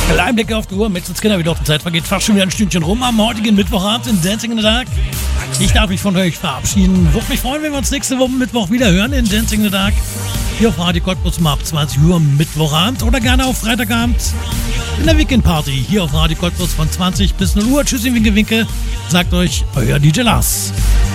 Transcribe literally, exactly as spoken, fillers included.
Klein Blick auf die Uhr, mit Kinder, wie doch die Zeit vergeht, fast schon wieder ein Stündchen rum am heutigen Mittwochabend in Dancing in the Dark. Ich darf mich von euch verabschieden. Würde mich freuen, wenn wir uns nächste Woche Mittwoch wieder hören in Dancing in the Dark. Hier auf Radio Cottbus um ab zwanzig Uhr Mittwochabend oder gerne auf Freitagabend in der Weekend Party. Hier auf Radio Cottbus von zwanzig bis null Uhr. Tschüss, Winke, Winke. Sagt euch, euer D J Lars.